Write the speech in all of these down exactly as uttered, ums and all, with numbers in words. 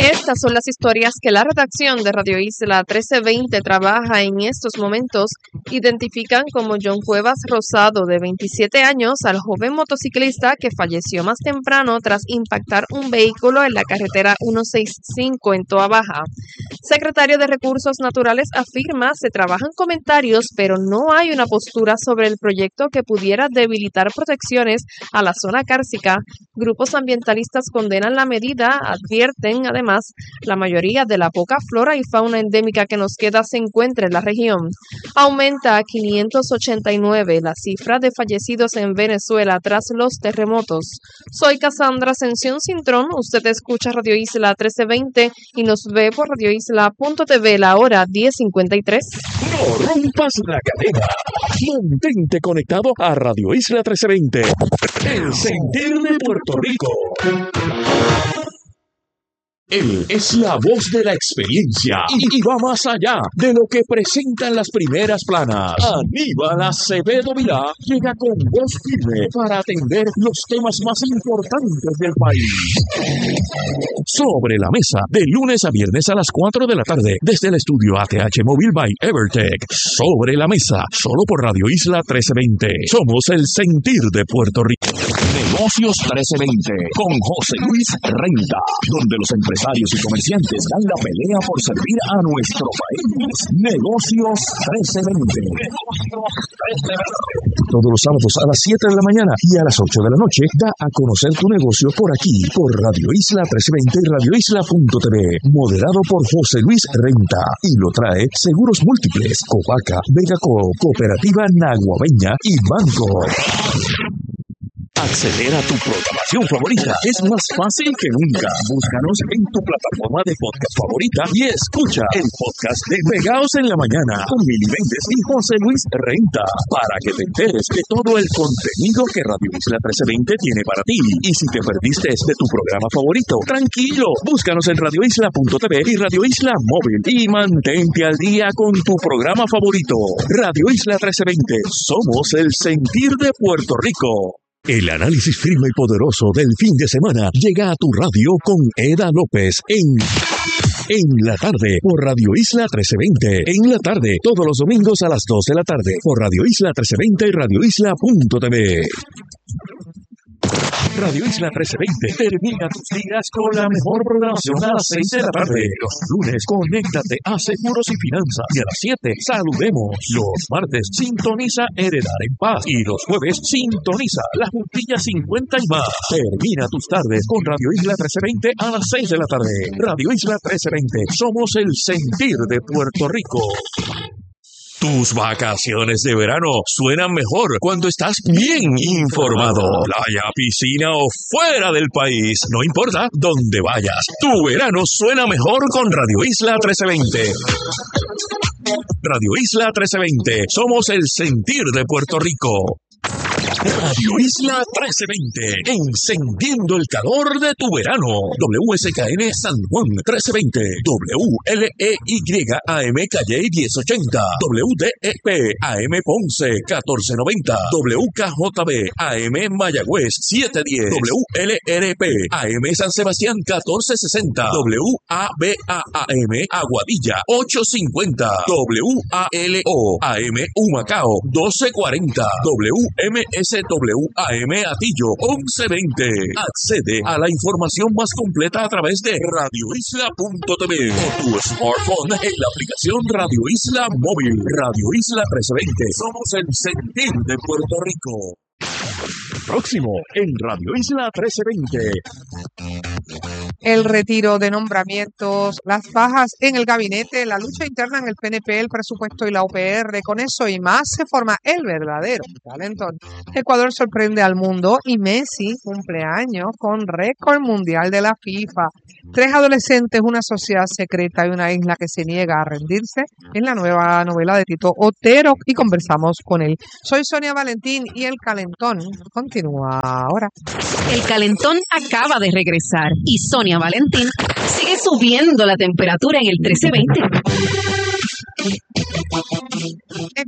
Estas son las historias que la redacción de Radio Isla trece veinte trabaja en estos momentos. Identifican como John Cuevas Rosado, de veintisiete años, al joven motociclista que falleció más temprano tras impactar un vehículo en la carretera ciento sesenta y cinco en Toa Baja. Secretario de Recursos Naturales afirma se trabajan comentarios, pero no hay una postura sobre el proyecto que pudiera debilitar protecciones a la zona cárcica. Grupos ambientalistas condenan la medida, advierten además la mayoría de la poca flora y fauna endémica que nos queda se encuentra en la región. Aumenta a quinientos ochenta y nueve la cifra de fallecidos en Venezuela tras los terremotos. Soy Cassandra Ascensión Cintrón, usted escucha Radio Isla trece veinte y nos ve por radio isla punto t v la hora diez cincuenta y tres. No rompas la cadena. Mantente conectado a Radio Isla trece veinte. El sentir de Puerto Rico. Él es la voz de la experiencia y, y va más allá de lo que presentan las primeras planas. Aníbal Acevedo Vilá llega con voz firme para atender los temas más importantes del país. Sobre la mesa, de lunes a viernes a las cuatro de la tarde, desde el estudio A T H Mobile by Evertech. Sobre la mesa, solo por Radio Isla trece veinte. Somos el sentir de Puerto Rico. Negocios trece veinte, con José Luis Renta, donde los empresarios y comerciantes dan la pelea por servir a nuestro país. Negocios trece veinte. Todos los sábados a las siete de la mañana y a las ocho de la noche, da a conocer tu negocio por aquí, por Radio Isla trece veinte y radio isla punto t v. Moderado por José Luis Renta. Y lo trae Seguros Múltiples, Copaca, Vegaco, Cooperativa Naguabeña y Banco. Acceder a tu programación favorita es más fácil que nunca. Búscanos en tu plataforma de podcast favorita y escucha el podcast de Pegaos en la Mañana con Mili Méndez y José Luis Renta, para que te enteres de todo el contenido que Radio Isla trece veinte tiene para ti. Y si te perdiste de tu programa favorito, tranquilo, búscanos en radio isla punto t v y Radio Isla Móvil y mantente al día con tu programa favorito. Radio Isla trece veinte, somos el sentir de Puerto Rico. El análisis firme y poderoso del fin de semana llega a tu radio con Eda López en En la tarde por Radio Isla trece veinte. En la tarde, todos los domingos a las dos de la tarde por Radio Isla trece veinte y radio isla punto t v. Radio Isla trece veinte termina tus días con la mejor programación a las seis de la tarde. Los lunes, conéctate a Seguros y Finanzas. Y a las siete, saludemos. Los martes, sintoniza Heredar en Paz. Y los jueves, sintoniza La Juntilla cincuenta y más. Termina tus tardes con Radio Isla trece veinte a las seis de la tarde. Radio Isla trece veinte, somos el sentir de Puerto Rico. Tus vacaciones de verano suenan mejor cuando estás bien informado. Playa, piscina o fuera del país, no importa dónde vayas. Tu verano suena mejor con Radio Isla trece veinte. Radio Isla trece veinte, somos el sentir de Puerto Rico. Radio Isla trece veinte, encendiendo el calor de tu verano. W S K N San Juan trece veinte, W L E Y A M Calle diez ochenta, W D E P A M Ponce catorce noventa, W K J B A M Mayagüez setecientos diez, W L R P A M San Sebastián catorce sesenta, W A B A A M Aguadilla ochocientos cincuenta, W A L O A M Humacao doce cuarenta, W M S W A M Atillo once veinte. Accede a la información más completa a través de radio isla punto t v o tu smartphone en la aplicación Radio Isla Móvil. Radio Isla trece veinte, somos el sentir de Puerto Rico. Próximo en Radio Isla trece veinte. El retiro de nombramientos, las bajas en el gabinete, la lucha interna en el P N P, el presupuesto y la U P R. Con eso y más se forma el verdadero talentón. Ecuador sorprende al mundo y Messi cumpleaños con récord mundial de la FIFA. Tres adolescentes, una sociedad secreta y una isla que se niega a rendirse en la nueva novela de Tito Otero, y conversamos con él. Soy Sonia Valentín y el calentón continúa ahora. El calentón acaba de regresar y Sonia Valentín sigue subiendo la temperatura en el trece veinte. Es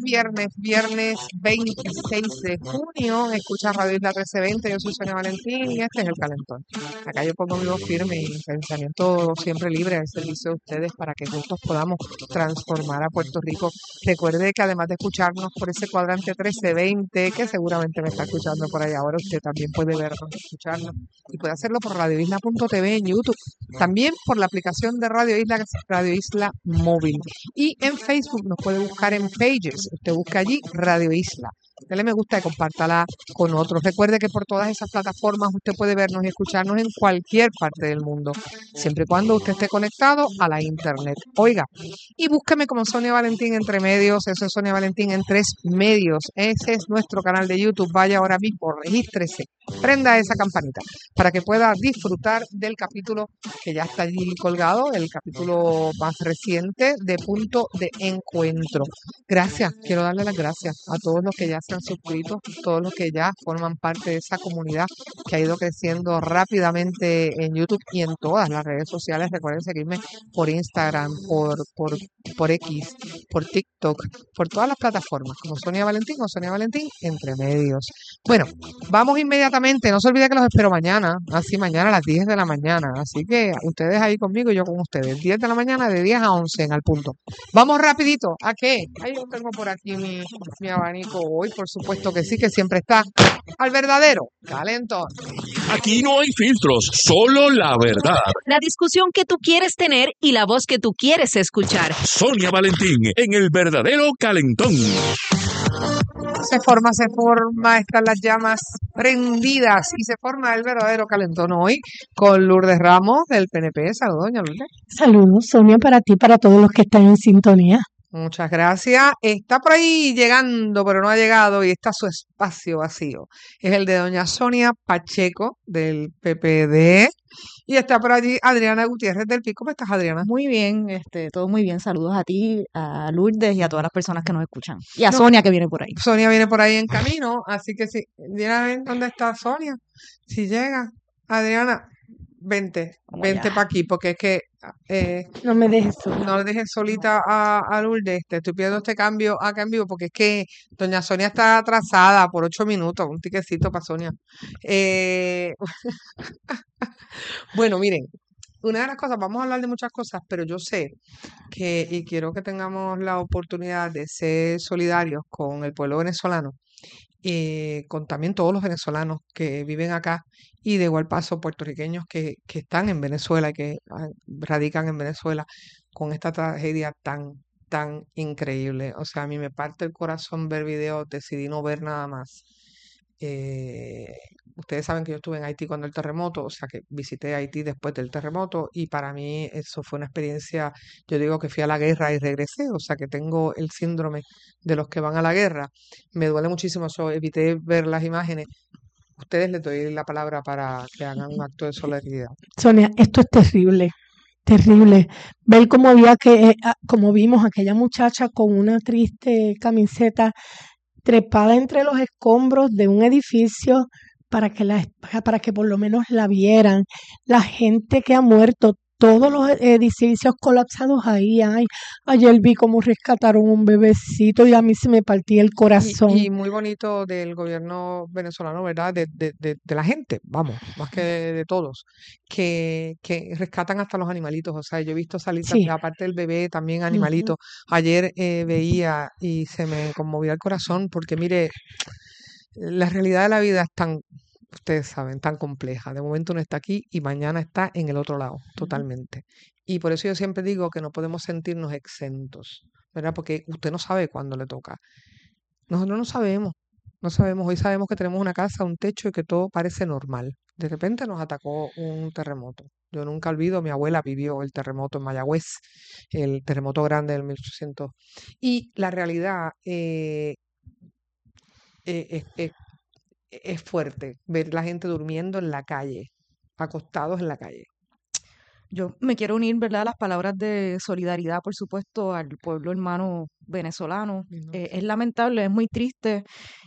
viernes, viernes veintiséis de junio. Escucha Radio Isla trece veinte. Yo soy Sonia Valentín y este es El Calentón. Acá yo pongo mi voz firme y mi pensamiento siempre libre al servicio de ustedes para que juntos podamos transformar a Puerto Rico. Recuerde que además de escucharnos por ese cuadrante trece veinte, que seguramente me está escuchando por ahí ahora, usted también puede vernos, escucharnos y puede hacerlo por radio isla punto t v en YouTube. También por la aplicación de Radio Isla, que es Radio Isla Móvil. Y en Facebook nos puede buscar en Pages. Usted busca allí Radio Isla. Dale me gusta y compártala con otros. Recuerde que por todas esas plataformas usted puede vernos y escucharnos en cualquier parte del mundo, siempre y cuando usted esté conectado a la internet. Oiga, y búsqueme como Sonia Valentín Entre Medios. Eso es Sonia Valentín en Tres Medios. Ese es nuestro canal de YouTube. Vaya ahora mismo, regístrese, prenda esa campanita para que pueda disfrutar del capítulo que ya está allí colgado, el capítulo más reciente de Punto de Encuentro. Gracias, quiero darle las gracias a todos los que ya se han suscrito, todos los que ya forman parte de esa comunidad que ha ido creciendo rápidamente en YouTube y en todas las redes sociales. Recuerden seguirme por Instagram, por, por, por X, por TikTok, por todas las plataformas, como Sonia Valentín o Sonia Valentín Entre Medios. Bueno, vamos inmediatamente, no se olvide que los espero mañana, así mañana a las diez de la mañana, así que ustedes ahí conmigo y yo con ustedes, diez de la mañana de diez a once en Al Punto. Vamos rapidito, ¿a qué? Ahí yo tengo por aquí mi, mi abanico hoy, por supuesto que sí, que siempre está al verdadero calentón. Aquí no hay filtros, solo la verdad. La discusión que tú quieres tener y la voz que tú quieres escuchar. Sonia Valentín en El Verdadero Calentón. Se forma, se forma, están las llamas prendidas y se forma el verdadero calentón hoy con Lourdes Ramos del P N P. Saludos, doña Lourdes. Saludos, Sonia, para ti, para todos los que están en sintonía. Muchas gracias. Está por ahí llegando, pero no ha llegado y está su espacio vacío. Es el de doña Sonia Pacheco del P P D. Y está por allí Adriana Gutiérrez del P I. ¿Cómo estás, Adriana? Muy bien, este, todo muy bien. Saludos a ti, a Lourdes y a todas las personas que nos escuchan. Y a No, Sonia que viene por ahí. Sonia viene por ahí en camino, así que si viene a ver dónde está Sonia, si llega. Adriana, vente, Vamos vente allá. para aquí, porque es que eh, No me dejes sola. no le dejes solita a, a Lourdes. Te estoy pidiendo este cambio acá en vivo, porque es que doña Sonia está atrasada por ocho minutos, un tiquecito para Sonia. Eh, bueno, miren, una de las cosas, vamos a hablar de muchas cosas, pero yo sé que, y quiero que tengamos la oportunidad de ser solidarios con el pueblo venezolano, eh, con también todos los venezolanos que viven acá y de igual paso puertorriqueños que, que están en Venezuela y que ah, radican en Venezuela con esta tragedia tan, tan increíble. O sea, a mí me parte el corazón ver videos, decidí no ver nada más. Eh, ustedes saben que yo estuve en Haití cuando el terremoto, o sea que visité Haití después del terremoto y para mí eso fue una experiencia, yo digo que fui a la guerra y regresé, o sea que tengo el síndrome de los que van a la guerra. Me duele muchísimo eso, evité ver las imágenes. Ustedes les doy la palabra para que hagan un acto de solidaridad. Sonia, esto es terrible, terrible. Ver cómo había que, eh, ah, como vimos aquella muchacha con una triste camiseta trepada entre los escombros de un edificio para que la, para que por lo menos la vieran. La gente que ha muerto, todos los edificios colapsados ahí. Ay, ayer vi cómo rescataron un bebecito y a mí se me partía el Y, corazón. y muy bonito del gobierno venezolano, ¿verdad? De, de, de, de la gente, vamos, más que de, de todos, que, que rescatan hasta los animalitos. O sea, yo he visto salir Sí. también, aparte del bebé, también Ujú. animalitos. Ayer eh, veía y se me conmovía el corazón porque, mire, la realidad de la vida es tan, ustedes saben, tan compleja. De momento uno está aquí y mañana está en el otro lado, Ujú. totalmente. Y por eso yo siempre digo que no podemos sentirnos exentos, ¿verdad? Porque usted no sabe cuándo le toca. Nosotros no sabemos, no sabemos. Hoy sabemos que tenemos una casa, un techo y que todo parece normal. De repente nos atacó un terremoto. Yo nunca olvido, mi abuela vivió el terremoto en Mayagüez, el terremoto grande del mil ochocientos. Y la realidad eh, eh, es, es- es fuerte ver la gente durmiendo en la calle, acostados en la calle. Yo me quiero unir, ¿verdad?, a las palabras de solidaridad, por supuesto, al pueblo hermano venezolano. Eh, es lamentable, es muy triste.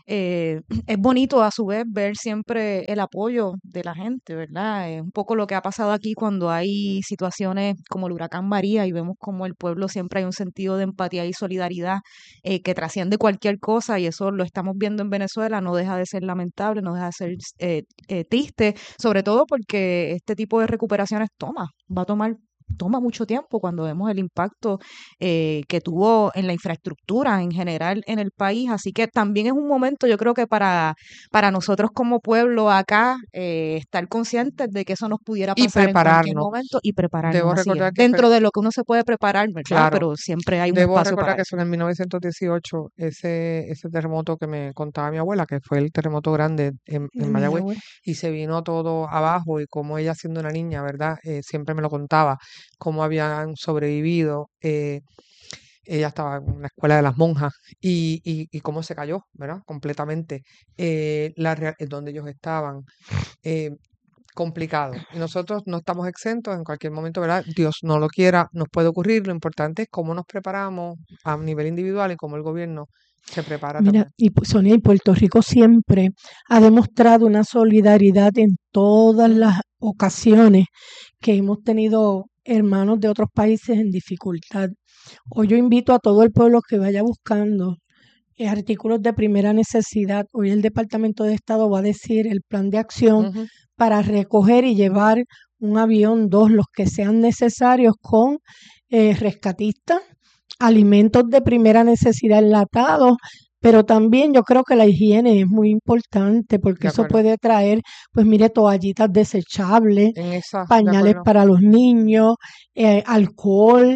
eh, es bonito a su vez ver siempre el apoyo de la gente, ¿verdad? Es un poco lo que ha pasado aquí cuando hay situaciones como el huracán María y vemos como el pueblo siempre hay un sentido de empatía y solidaridad eh, que trasciende cualquier cosa, y eso lo estamos viendo en Venezuela. No deja de ser lamentable, no deja de ser eh, eh, triste, sobre todo porque este tipo de recuperaciones toma, va a tomar, toma mucho tiempo cuando vemos el impacto eh, que tuvo en la infraestructura en general en el país. Así que también es un momento, yo creo que para, para nosotros como pueblo acá, eh, estar conscientes de que eso nos pudiera Y pasar en cualquier prepararnos. momento y prepararnos, Debo así es. recordar que fue, Dentro de lo que uno se puede preparar, ¿verdad? claro, Pero siempre hay un debo espacio recordar para que eso. fue en mil novecientos dieciocho ese, ese terremoto que me contaba mi abuela, que fue el terremoto grande en, de en Mayagüez, Mayagüez. y se vino todo abajo, y como ella siendo una niña, ¿verdad? Eh, siempre me lo contaba, cómo habían sobrevivido. eh, ella estaba en una escuela de las monjas, y, y, y cómo se cayó, ¿verdad? Completamente. Eh, la, rea- eh, donde ellos estaban. eh, Complicado. Y nosotros no estamos exentos en cualquier momento, ¿verdad? Dios no lo quiera, nos puede ocurrir. Lo importante es cómo nos preparamos a nivel individual y cómo el gobierno se prepara Mira, también. y pu- Sonia, y Puerto Rico siempre ha demostrado una solidaridad en todas Ujú. las ocasiones que hemos tenido hermanos de otros países en dificultad. Hoy yo invito a todo el pueblo que vaya buscando eh, artículos de primera necesidad. Hoy el Departamento de Estado va a decir el plan de acción Ujú. para recoger y llevar un avión, dos, los que sean necesarios, con eh, rescatistas, alimentos de primera necesidad enlatados, pero también yo creo que la higiene es muy importante porque De eso acuerdo. puede traer, pues mire, toallitas desechables, En esa, de pañales acuerdo. para los niños, eh, alcohol,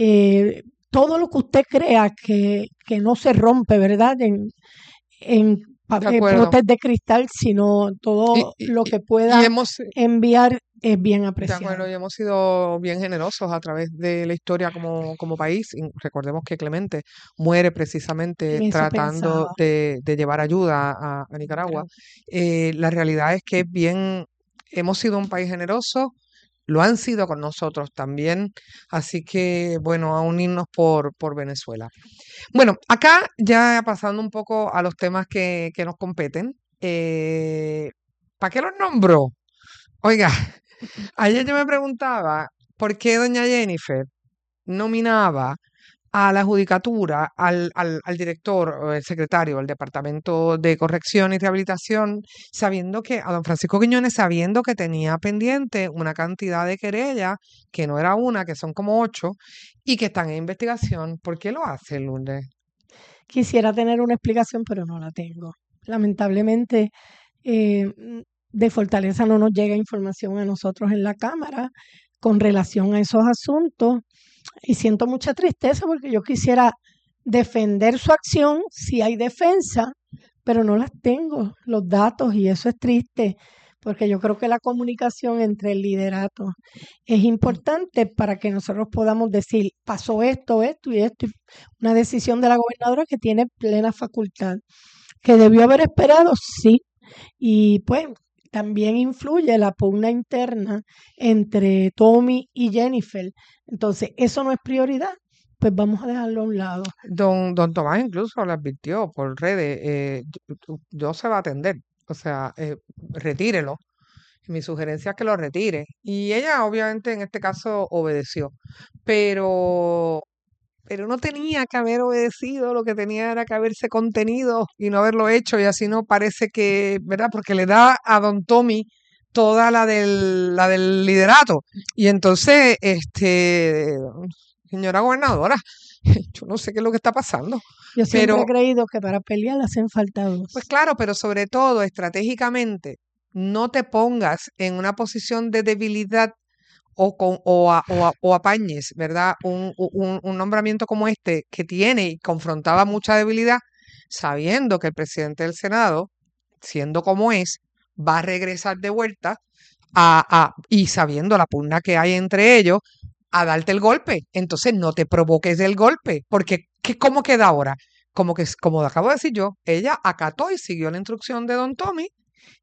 eh, todo lo que usted crea que, que no se rompe, ¿verdad? En, en pa- De eh, acuerdo. potes de cristal, sino Y, todo y, lo y, que y pueda hemos, enviar es bien de apreciado. acuerdo, y hemos sido bien generosos a través de la historia como, como país. Y recordemos que Clemente muere precisamente En eso tratando pensaba. de, de llevar ayuda a, a Nicaragua. Eh, la realidad es que es bien, hemos sido un país generoso, lo han sido con nosotros también, así que bueno, a unirnos por, por Venezuela. Bueno, acá ya pasando un poco a los temas que, que nos competen, eh, ¿para qué los nombro? Oiga, ayer yo me preguntaba por qué doña Jennifer nominaba a la judicatura, al, al, al director o el secretario del Departamento de Corrección y Rehabilitación, sabiendo que, a don Francisco Quiñones, sabiendo que tenía pendiente una cantidad de querellas, que no era una, que son como ocho, y que están en investigación. ¿Por qué lo hace, Lourdes? Quisiera tener una explicación, pero no la tengo. Lamentablemente, eh, mm, de Fortaleza no nos llega información a nosotros en la Cámara con relación a esos asuntos, y siento mucha tristeza porque yo quisiera defender su acción si hay defensa, pero no las tengo, los datos, y eso es triste porque yo creo que la comunicación entre el liderato es importante para que nosotros podamos decir, pasó esto, esto y esto, y una decisión de la gobernadora que tiene plena facultad, que debió haber esperado, sí, y pues también influye la pugna interna entre Tommy y Jennifer. Entonces, eso no es prioridad, pues vamos a dejarlo a un lado. Don, don Tomás incluso le advirtió por redes, eh, yo, yo se va a atender, o sea, eh, retírelo. Mi sugerencia es que lo retire. Y ella, obviamente, en este caso obedeció. Pero, pero no tenía que haber obedecido, lo que tenía era que haberse contenido y no haberlo hecho. Y así no parece que, ¿verdad? Porque le da a don Tommy toda la del, la del liderato. Y entonces, este, señora gobernadora, yo no sé qué es lo que está pasando. Yo siempre Pero, he creído que para pelear hacen falta pues dos. claro, pero sobre todo estratégicamente, no te pongas en una posición de debilidad o, con, o, a- o, a- o apañes, ¿verdad? Un, un, un nombramiento como este que tiene y confrontaba mucha debilidad, sabiendo que el presidente del Senado, siendo como es, va a regresar de vuelta a, a- y sabiendo la pugna que hay entre ellos, a darte el golpe. Entonces no te provoques el golpe, porque ¿qué, ¿cómo queda ahora? Como que, como acabo de decir yo, ella acató y siguió la instrucción de don Tommy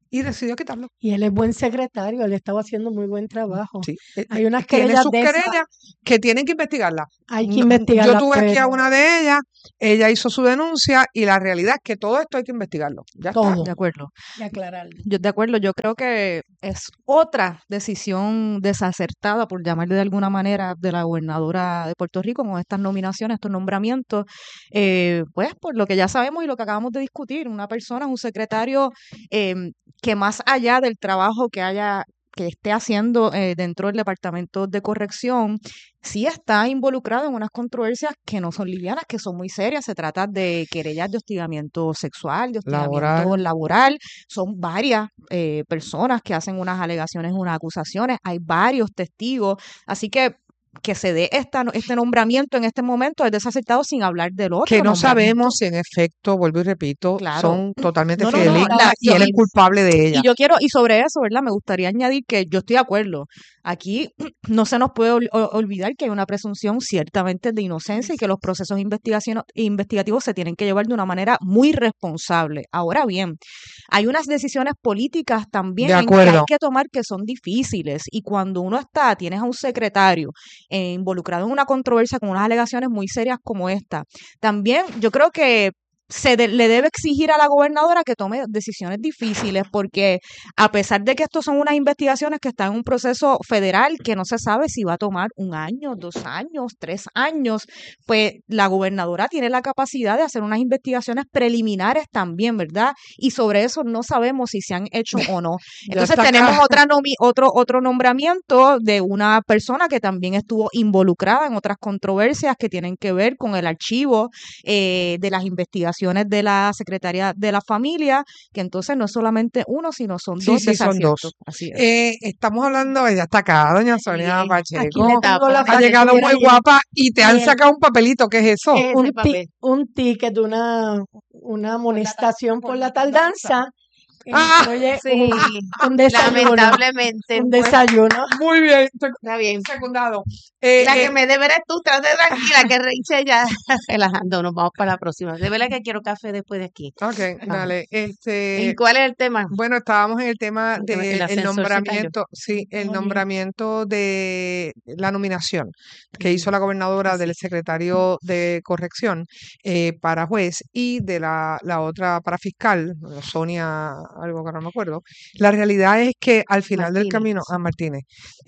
y decidió quitarlo. Y él es buen secretario, él estaba haciendo muy buen trabajo. Sí. Eh, Hay unas Tiene querellas sus de esas, querellas que tienen que investigarla. hay que No, investigarlas, Yo tuve aquí a pero una de ellas, ella hizo su denuncia y la realidad es que todo esto hay que investigarlo. Ya está. todo, De acuerdo. y aclararlo. Yo de acuerdo, yo creo que es otra decisión desacertada, por llamarle de alguna manera, de la gobernadora de Puerto Rico con estas nominaciones, estos nombramientos, eh, pues por lo que ya sabemos y lo que acabamos de discutir, una persona, un secretario eh, que más allá del trabajo que haya que esté haciendo eh, dentro del Departamento de Corrección, sí está involucrado en unas controversias que no son livianas, que son muy serias. Se trata de querellas de hostigamiento sexual, de hostigamiento Laboral. laboral. Son varias eh, personas que hacen unas alegaciones, unas acusaciones. Hay varios testigos. Así que que se dé esta, este nombramiento en este momento es desacertado sin hablar del otro Que no nombramiento. sabemos si en efecto, vuelvo y repito, Claro. son totalmente No, no, no, fidedignas la- y él es y- culpable de ella. Y yo quiero, y sobre eso, ¿verdad? Me gustaría añadir que yo estoy de acuerdo. Aquí no se nos puede ol- o- olvidar que hay una presunción ciertamente de inocencia y que los procesos de investigación, investigativos se tienen que llevar de una manera muy responsable. Ahora bien, hay unas decisiones políticas también De en que hay acuerdo. que tomar que son difíciles. Y cuando uno está, tienes a un secretario eh, involucrado en una controversia con unas alegaciones muy serias como esta, también yo creo que se de- le debe exigir a la gobernadora que tome decisiones difíciles, porque a pesar de que estos son unas investigaciones que están en un proceso federal que no se sabe si va a tomar un año, dos años, tres años, pues la gobernadora tiene la capacidad de hacer unas investigaciones preliminares también, ¿verdad? Y sobre eso no sabemos si se han hecho o no. Ya Entonces está tenemos acá. otra nomi- otro, otro nombramiento de una persona que también estuvo involucrada en otras controversias que tienen que ver con el archivo eh, de las investigaciones de la Secretaría de la Familia, que entonces no es solamente uno, sino son Sí, dos sí, son desaciertos. dos. Así es. Eh, estamos hablando, ella está acá, doña Sonia Sí, Aquí Pacheco. le tengo la Ha llegado muy factura y el, guapa y te y han el- sacado un papelito. ¿Qué es eso? es un, ese ti- papel. un ticket de una, una amonestación por la tardanza, que Ah, incluye Sí, un, un desayuno, lamentablemente. un pues, desayuno. Muy bien, estoy está bien. secundado. Eh, La eh, que me debe eres tú, trate tranquila, que Reiche ya relajando. Nos vamos para la próxima. De verdad que quiero café después de aquí. ok, dale. ¿En Este, cuál es el tema? bueno, estábamos en el tema Porque me- el del ascensor se cayó. nombramiento, sí, el Muy bien. nombramiento de la nominación que hizo Ujú. la gobernadora Así del es. secretario de corrección eh, para juez y de la, la otra para fiscal, Sonia, algo que no me acuerdo. La realidad es que al final del Martínez. camino, a Martínez,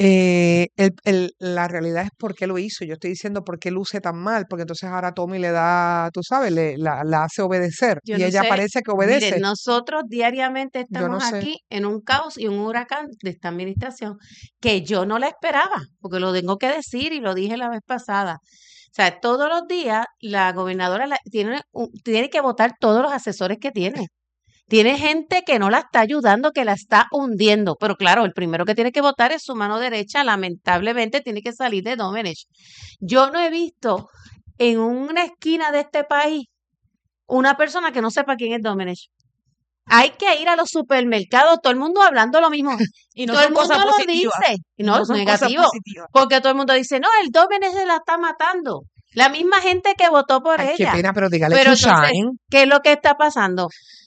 eh, el, el- la realidad es por qué lo hizo. Yo estoy diciendo por qué luce tan mal, porque entonces ahora Tommy le da, tú sabes, le, la, la hace obedecer Yo y no ella sé, parece que Mire, obedece. nosotros diariamente Yo no estamos sé. aquí en un caos y un huracán de esta administración que yo no la esperaba, porque lo tengo que decir y lo dije la vez pasada. O sea, todos los días la gobernadora la- tiene, un- tiene que votar todos los asesores que tiene. Tiene gente que no la está ayudando, que la está hundiendo. Pero claro, el primero que tiene que votar es su mano derecha. Lamentablemente tiene que salir de Domenech. Yo no he visto en una esquina de este país una persona que no sepa quién es Domenech. Hay que ir a los supermercados, todo el mundo hablando lo mismo. Y no Todo el son mundo cosas lo positivas. dice. Y No, no son cosas negativo. positivas. Porque todo el mundo dice, no, el Domenech se la está matando. La misma gente que votó por Ay, qué ella. pena, pero dígale Pero to entonces, shine. ¿qué es lo que está pasando?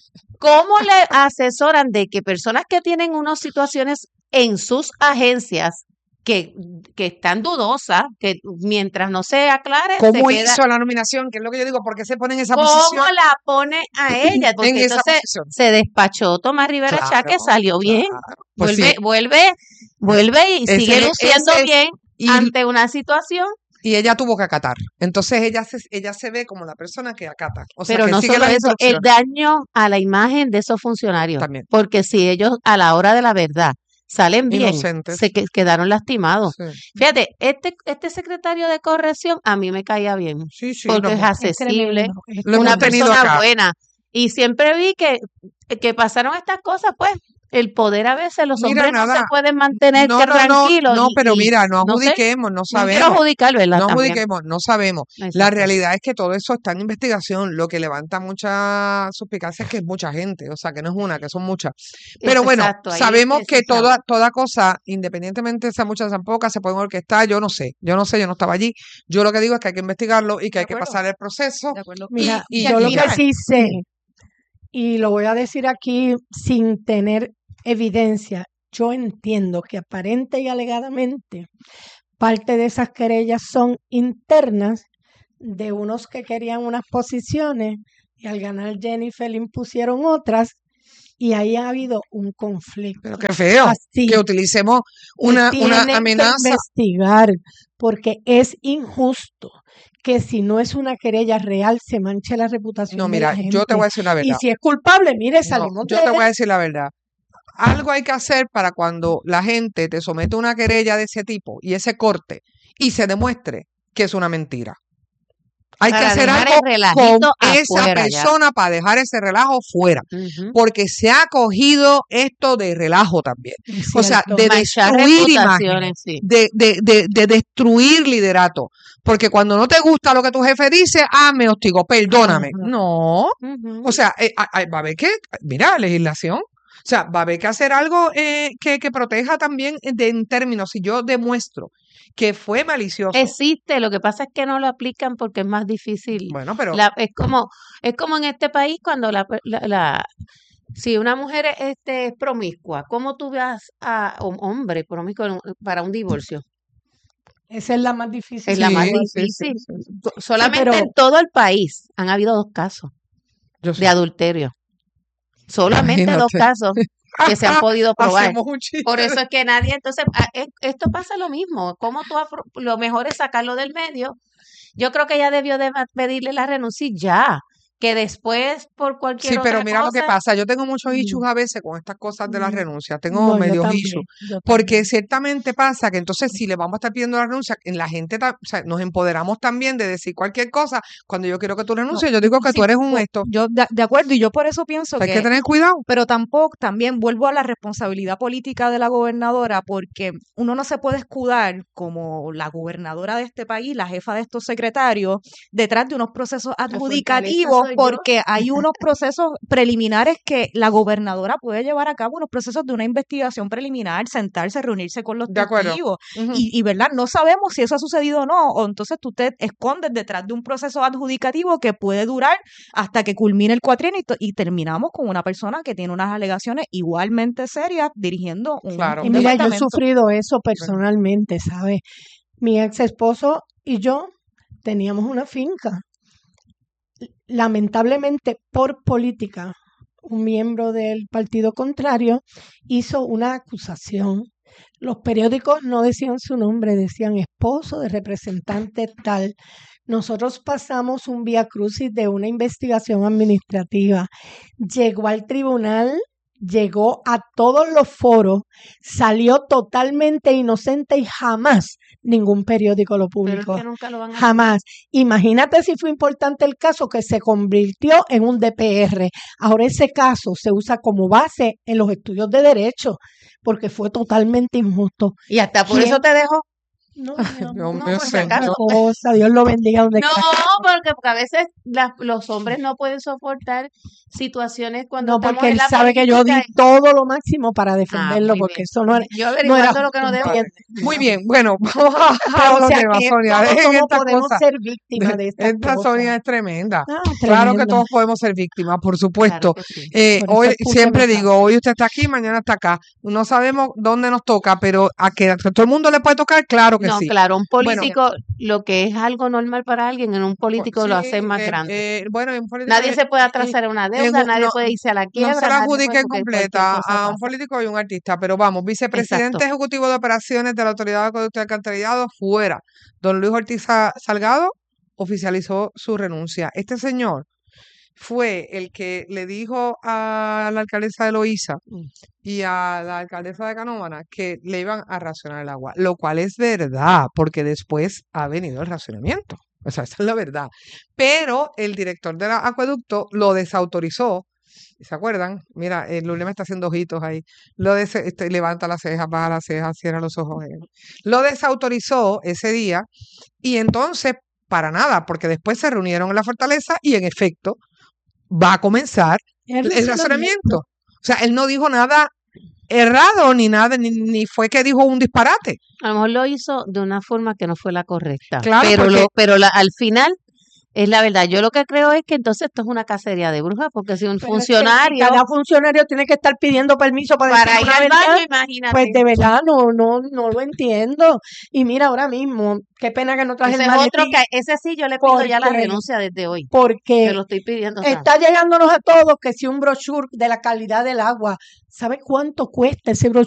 ¿Cómo le asesoran de que personas que tienen unas situaciones en sus agencias que, que están dudosas, que mientras no se aclare, se ¿Cómo queda... hizo la nominación? Que es lo que yo digo, ¿por qué se pone en esa ¿Cómo posición? la pone a ella? En Porque esa entonces posición. se despachó Tomás Rivera Chá, que Claro, salió bien. claro. Pues Vuelve, sí, vuelve, vuelve y ese sigue es- luciendo ese es- bien y, ante una situación. y ella tuvo que acatar. Entonces ella se, ella se ve como la persona que acata. O sea, Pero que no sigue solo las eso, el instrucciones daño a la imagen de esos funcionarios. también. Porque si ellos a la hora de la verdad salen bien, Inocentes. se que- quedaron lastimados. Sí, Fíjate, este, este secretario de corrección a mí me caía bien, sí, sí, porque lo, es Es accesible, tremendo. es lo hemos una tremendo. tenido persona acá. buena. Y siempre vi que, que pasaron estas cosas, pues, el poder a veces, los Mira, hombres no se nada. pueden mantener No, que no, no, tranquilos no, y, pero y mira, no no sé, adjudiquemos, no no quiero sabemos. adjudicar, ¿verdad? No También. adjudiquemos, no sabemos. La Exacto. realidad es que todo eso está en investigación, lo que levanta mucha suspicacia es que es mucha gente, o sea, que no es una, que son muchas. Pero Es- bueno, exacto, ahí es sabemos que que se sabe. toda, toda cosa, independientemente sea mucha o sea poca, se pueden orquestar, yo no sé, yo no sé, yo no estaba allí. Yo lo que digo es que hay que investigarlo y que De hay que acuerdo. pasar el proceso De acuerdo. Mira, y, yo y lo que ya. sí sé, y lo voy a decir aquí sin tener evidencia. Yo entiendo que aparente y alegadamente parte de esas querellas son internas de unos que querían unas posiciones y al ganar Jennifer le impusieron otras y ahí ha habido un conflicto. Pero qué feo Así que utilicemos que una, una tienen que amenaza. investigar porque es injusto que si no es una querella real se manche la reputación No, de mira, la gente. yo te voy a decir la Y verdad. si es culpable, mire, No, salimos yo de te voy a él. decir la verdad. Algo hay que hacer para cuando la gente te somete a una querella de ese tipo y ese corte y se demuestre que es una mentira. Hay que Para hacer dejar algo el relajito con esa afuera ya. persona para dejar ese relajo fuera, Ujú. porque se ha cogido esto de relajo también. Es O sea, cierto. de Manchar destruir reputaciones, imágenes, sí. de, de, de, de destruir liderato. Porque cuando no te gusta lo que tu jefe dice, ah, me hostigó, perdóname. Ajá. No. Ujú. O sea, eh, a- a- va a haber que, mira, legislación. O sea, va a haber que hacer algo eh, que, que proteja también de, en términos, si yo demuestro que fue malicioso. Existe, lo que pasa es que no lo aplican porque es más difícil. Bueno, pero La, es como, es como en este país cuando la, per- la, la- si una mujer es, este, es promiscua, ¿cómo tú vas a un hombre promiscuo en un- para un divorcio? Esa es la más difícil. Es la más sí, sí, sí, difícil. sí, sí. So- Solamente pero- en todo el país han habido dos casos Yo de sé. adulterio. Solamente dos Imagínate. casos que se han podido probar. Hacemos un chiste. Por eso es que nadie, entonces, a- es- esto pasa lo mismo. ¿Cómo tú apro- lo mejor es sacarlo del medio? Yo creo que ella debió de ma- pedirle la renuncia y ya, que después por cualquier Sí, pero otra mira lo que cosa. pasa. Yo tengo muchos Mm. issues a veces con estas cosas de las Mm. renuncias. Tengo No, yo medios también, issues. yo Porque también. ciertamente pasa que entonces si le vamos a estar pidiendo la renuncia, en la gente, ta- o sea, nos empoderamos también de decir cualquier cosa. Cuando yo quiero que tú renuncies, yo digo que Sí, tú eres un yo, esto. yo de, de acuerdo, y yo por eso pienso Hay que que, tener cuidado. pero tampoco, también vuelvo a la responsabilidad política de la gobernadora, porque uno no se puede escudar como la gobernadora de este país, la jefa de estos secretarios, detrás de unos procesos fortaleza adjudicativos, soy yo. porque hay unos procesos preliminares que la gobernadora puede llevar a cabo, unos procesos de una investigación preliminar, sentarse, reunirse con los De acuerdo. testigos, Ujú. y, y verdad, no sabemos si eso ha sucedido o no, o entonces tú te escondes detrás de un proceso adjudicativo que puede durar hasta que culmine el cuatrienio y, to- y terminamos con una persona que tiene unas alegaciones igualmente serias dirigiendo un, Claro. un Y mira, yo he departamento. sufrido eso personalmente, ¿sabes? Mi ex esposo y yo teníamos una finca. Lamentablemente, por política, un miembro del partido contrario hizo una acusación. Los periódicos no decían su nombre, decían esposo de representante tal. Nosotros pasamos un vía crucis de una investigación administrativa. Llegó al tribunal, llegó a todos los foros, salió totalmente inocente y jamás ningún periódico lo Pero es publicó. que nunca lo van a hacer. Jamás. Imagínate si fue importante el caso que se convirtió en un D P R. Ahora ese caso se usa como base en los estudios de derecho porque fue totalmente injusto. Y hasta por ¿Quién? eso te dejo. No, Ay, mi Dios amor, No, mío, por si señor. acaso. cosa, Dios lo bendiga donde No, quiera. porque, porque a veces las- los hombres no pueden soportar situaciones cuando No, estamos porque en él la sabe que yo di política. todo lo máximo para Ah, defenderlo muy porque bien. eso no era, Yo no era averiguando lo que no justo, debo. ¿entiendes? Muy bien, bueno, vamos a Pero a o lo sea que va que Sonia. todos Dejen somos esta podemos cosa. ser víctimas de estas Esta cosas. Sonia es tremenda. Ah, Claro que tremenda. todos podemos ser víctimas, por Claro supuesto. que sí. Eh, Por eso hoy escúcheme siempre digo, tanto. hoy usted está aquí, mañana está acá. No sabemos dónde nos toca, pero a que a todo el mundo le puede tocar, claro que No, sí. claro, un Bueno, político, lo que es algo normal para alguien, en un po- político lo sí, hace más eh, grande. eh, bueno, en política Nadie eh, se puede eh, atrasar en una en deuda, un- nadie no, puede irse a la no quiebra, se la nadie puede adjudiquen porque cualquier completa cosa a un pasa. político y un artista, pero vamos, Exacto. vicepresidente ejecutivo de operaciones de la Autoridad de Acueducto y Alcantarillado, fuera. Don Luis Ortiz Sa- Salgado oficializó su renuncia. Este señor fue el que le dijo a la alcaldesa de Loíza Mm. y a la alcaldesa de Canóvana que le iban a racionar el agua, lo cual es verdad, porque después ha venido el racionamiento. O sea, esa es la verdad. Pero el director del acueducto lo desautorizó. ¿Se acuerdan? Mira, el Lule me está haciendo ojitos ahí. Lo des- este, levanta las cejas, baja las cejas, cierra los ojos. eh. Lo desautorizó ese día y entonces, para nada, porque después se reunieron en la fortaleza y en efecto va a comenzar El el razonamiento. razonamiento. O sea, él no dijo nada errado ni nada, ni, ni fue que dijo un disparate. A lo mejor lo hizo de una forma que no fue la correcta, Claro, pero porque lo, pero la, al final Es la verdad. Yo lo que creo es que entonces esto es una cacería de brujas, porque si un Pero es que si funcionario cada funcionario tiene que estar pidiendo permiso para decir para ir una al verdad, baño, imagínate. pues de verdad no, no, no lo entiendo. Y mira, ahora mismo, qué pena que no traje Ese el es otro maletín, que, ese sí yo le pido ya la porque, renuncia desde hoy. porque Se lo estoy pidiendo, o sea. está llegándonos a todos que si un brochure de la calidad del agua, ¿sabe cuánto cuesta ese brochure?